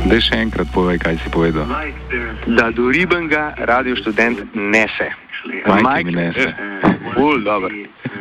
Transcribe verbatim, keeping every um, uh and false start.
Daj še enkrat povej, kaj si povedal. Da do Ribenga Radio Študent nese. Majke mi nese. Ful, dobro.